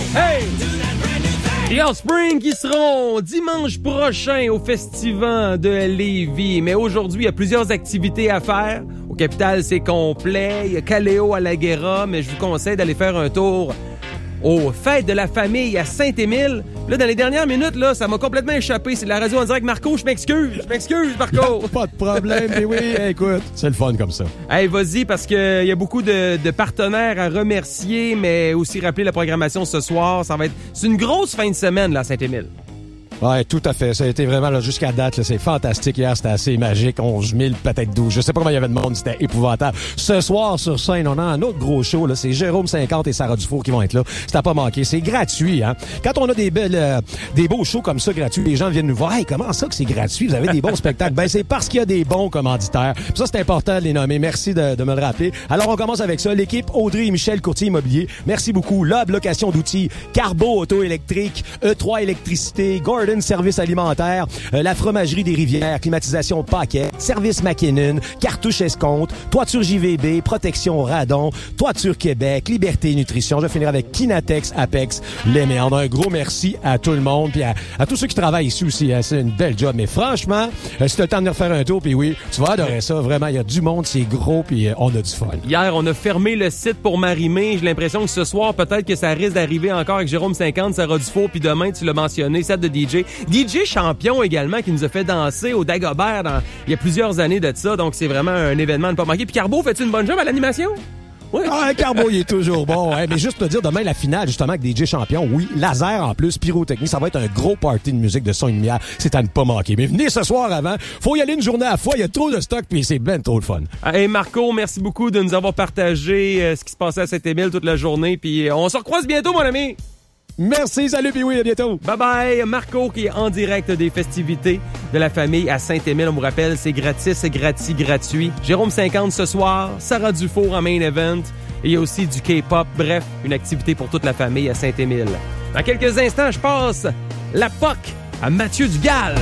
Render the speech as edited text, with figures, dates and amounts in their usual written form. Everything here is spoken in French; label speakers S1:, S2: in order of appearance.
S1: Hey! Les Offspring qui seront dimanche prochain au Festival de Lévis. Mais aujourd'hui, il y a plusieurs activités à faire. Au Capital, c'est complet. Il y a Caléo à la Guerra, mais je vous conseille d'aller faire un tour aux Fêtes de la Famille à Saint-Émile. Là, dans les dernières minutes, là, ça m'a complètement échappé. C'est de la radio en direct. Marco, je m'excuse, Marco.
S2: Pas de problème, mais oui, écoute, c'est le fun comme ça.
S1: Hey, vas-y, parce qu'il y a beaucoup de partenaires à remercier, mais aussi rappeler la programmation ce soir. C'est une grosse fin de semaine, là, à Saint-Émile.
S2: Ouais, tout à fait. Ça a été vraiment, là, jusqu'à date, là, c'est fantastique. Hier, c'était assez magique. 11 000, peut-être 12. Je sais pas comment il y avait de monde. C'était épouvantable. Ce soir, sur scène, on a un autre gros show, là. C'est Jérôme 50 et Sarah Dufour qui vont être là. C'est à pas manquer. C'est gratuit, hein. Quand on a des beaux shows comme ça gratuits, les gens viennent nous voir. Hey, comment ça que c'est gratuit? Vous avez des bons spectacles? Ben, c'est parce qu'il y a des bons commanditaires. Puis ça, c'est important de les nommer. Merci de me le rappeler. Alors, on commence avec ça. L'équipe Audrey et Michel Courtier Immobilier. Merci beaucoup. Lob Location d'outils. Carbo Auto électrique. E3 Électricité. Gordon Service alimentaire, la fromagerie des Rivières, climatisation Paquet, service McKinnon, cartouche escompte, toiture JVB, protection Radon, toiture Québec, Liberté Nutrition. Je finirai avec Kinatex, Apex, les meilleurs. Un gros merci à tout le monde puis à tous ceux qui travaillent ici aussi. Hein. C'est une belle job. Mais franchement, si t'as le temps de venir faire un tour, puis oui, tu vas adorer ça. Vraiment, il y a du monde, c'est gros, puis on a du fun.
S1: Hier, on a fermé le site pour Marie-Mé. J'ai l'impression que ce soir, peut-être que ça risque d'arriver encore avec Jérôme 50, Sarah Dufour, puis demain, tu l'as mentionné, set de DJ. DJ Champion également, qui nous a fait danser au Dagobert il y a plusieurs années de ça. Donc, c'est vraiment un événement à ne pas manquer. Puis Carbo, fais-tu une bonne job à l'animation?
S2: Oui. Ah, Carbo, il est toujours bon. Hein. Mais juste te dire, demain, la finale, justement, avec DJ Champion, oui, laser en plus, pyrotechnie, ça va être un gros party de musique de son et de lumière. C'est à ne pas manquer. Mais venez ce soir avant. Faut y aller une journée à la fois. Il y a trop de stock, puis c'est ben trop le fun.
S1: Hey Marco, merci beaucoup de nous avoir partagé ce qui se passait à Saint-Émile toute la journée. Puis on se recroise bientôt, mon ami.
S2: Merci, salut, puis oui, à bientôt.
S1: Bye bye. Marco qui est en direct des festivités de la famille à Saint-Émile. On vous rappelle, c'est gratis, c'est gratuit. Jérôme 50 ce soir, Sarah Dufour en main event. Et il y a aussi du K-pop. Bref, une activité pour toute la famille à Saint-Émile. Dans quelques instants, je passe la POC à Mathieu Dugal.